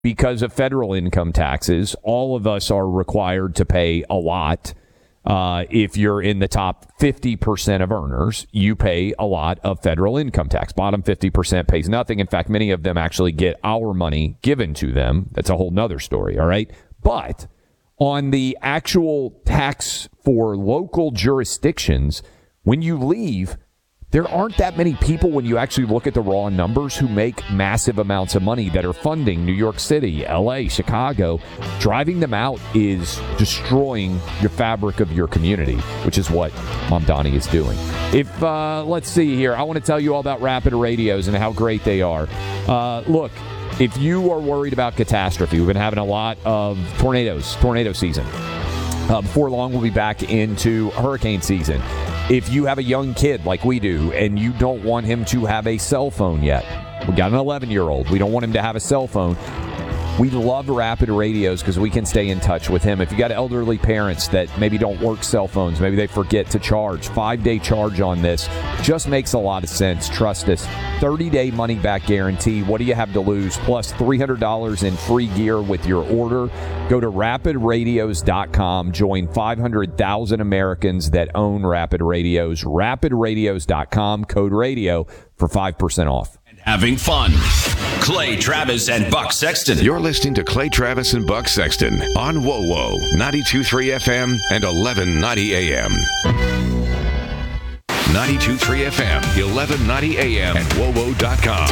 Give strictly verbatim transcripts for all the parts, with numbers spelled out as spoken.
because of federal income taxes, all of us are required to pay a lot. Uh, if you're in the top fifty percent of earners, you pay a lot of federal income tax. Bottom fifty percent pays nothing. In fact, many of them actually get our money given to them. That's a whole nother story, all right? But on the actual tax for local jurisdictions, when you leave, there aren't that many people, when you actually look at the raw numbers, who make massive amounts of money that are funding New York City, L A, Chicago. Driving them out is destroying your fabric of your community, which is what Mamdani is doing. If, uh, let's see here, I want to tell you all about Rapid Radios and how great they are. Uh, look, if you are worried about catastrophe, we've been having a lot of tornadoes, tornado season. Uh, before long, we'll be back into hurricane season. If you have a young kid like we do and you don't want him to have a cell phone yet, we got an eleven-year-old. We don't want him to have a cell phone. We love Rapid Radios because we can stay in touch with him. If you got elderly parents that maybe don't work cell phones, maybe they forget to charge, five-day charge on this just makes a lot of sense. Trust us. thirty-day money-back guarantee. What do you have to lose? Plus three hundred dollars in free gear with your order. Go to rapid radios dot com. Join five hundred thousand Americans that own Rapid Radios. rapid radios dot com. Code radio for five percent off. Having fun. Clay Travis and Buck Sexton. You're listening to Clay Travis and Buck Sexton on W O W O ninety-two point three F M and eleven ninety A M. ninety-two point three F M, eleven ninety A M, and W O W O dot com.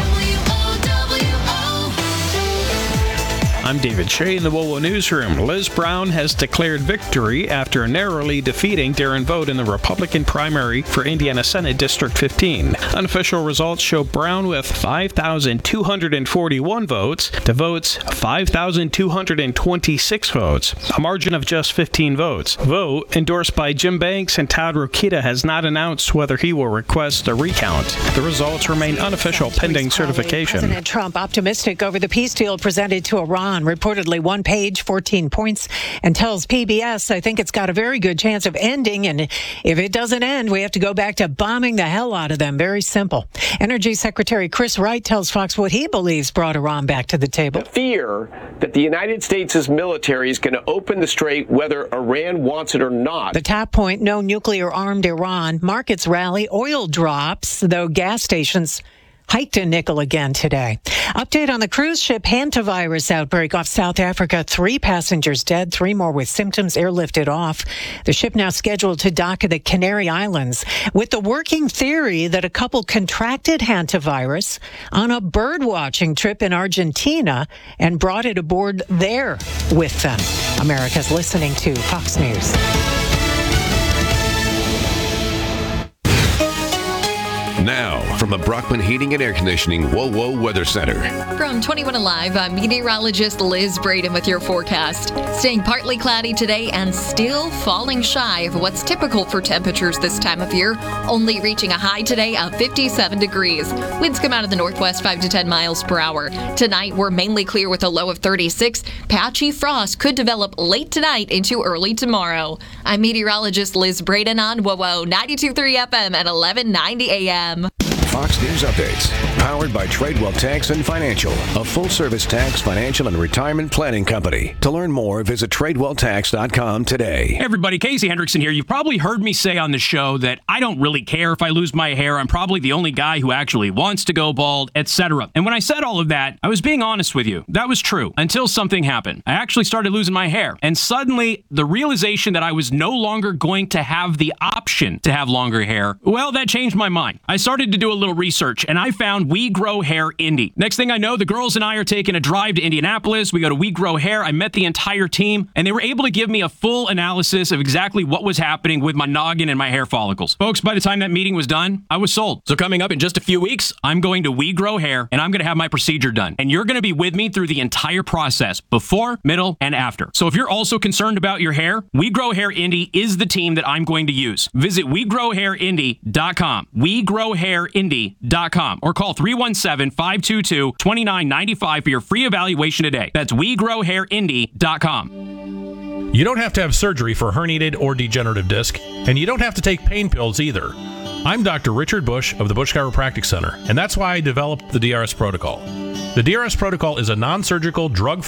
I'm David Shea in the W O W O Newsroom. Liz Brown has declared victory after narrowly defeating Darren Vogt in the Republican primary for Indiana Senate District fifteen. Unofficial results show Brown with five thousand two hundred forty-one votes to Vogt's five thousand two hundred twenty-six votes, a margin of just fifteen votes. Vogt, endorsed by Jim Banks and Todd Rokita, has not announced whether he will request a recount. The results remain unofficial pending certification. President Trump optimistic over the peace deal presented to Iran. Reportedly one page, fourteen points, and tells P B S, I think it's got a very good chance of ending, and if it doesn't end, we have to go back to bombing the hell out of them. Very simple. Energy Secretary Chris Wright tells Fox what he believes brought Iran back to the table. The fear that the United States' military is going to open the strait whether Iran wants it or not. The top point, no nuclear-armed Iran. Markets rally, oil drops, though gas stations hiked a nickel again today. Update on the cruise ship hantavirus outbreak off South Africa. Three passengers dead, three more with symptoms airlifted off. The ship now scheduled to dock at the Canary Islands with the working theory that a couple contracted hantavirus on a bird watching trip in Argentina and brought it aboard there with them. America's listening to Fox News. Now, from the Brockman Heating and Air Conditioning W O W O Weather Center. From twenty-one Alive, I'm meteorologist Liz Braden with your forecast. Staying partly cloudy today and still falling shy of what's typical for temperatures this time of year, only reaching a high today of fifty-seven degrees. Winds come out of the northwest five to ten miles per hour. Tonight, we're mainly clear with a low of thirty-six. Patchy frost could develop late tonight into early tomorrow. I'm meteorologist Liz Braden on W O W O ninety-two point three F M at eleven ninety A M. Fox News Updates, powered by Tradewell Tax and Financial, a full-service tax, financial, and retirement planning company. To learn more, visit tradewell tax dot com today. Hey everybody, Casey Hendrickson here. You've probably heard me say on the show that I don't really care if I lose my hair. I'm probably the only guy who actually wants to go bald, et cetera. And when I said all of that, I was being honest with you. That was true until something happened. I actually started losing my hair. And suddenly, the realization that I was no longer going to have the option to have longer hair, well, that changed my mind. I started to do a little research, and I found We Grow Hair Indy. Next thing I know, the girls and I are taking a drive to Indianapolis. We go to We Grow Hair. I met the entire team, and they were able to give me a full analysis of exactly what was happening with my noggin and my hair follicles. Folks, by the time that meeting was done, I was sold. So coming up in just a few weeks, I'm going to We Grow Hair, and I'm going to have my procedure done. And you're going to be with me through the entire process, before, middle, and after. So if you're also concerned about your hair, We Grow Hair Indy is the team that I'm going to use. Visit we grow hair indy dot com. we grow hair indy dot com or call three one seven, five two two, two nine nine five for your free evaluation today. That's we grow hair indy dot com. You don't have to have surgery for herniated or degenerative disc, and you don't have to take pain pills either. I'm Doctor Richard Bush of the Bush Chiropractic Center, and that's why I developed the D R S protocol. The D R S protocol is a non-surgical, drug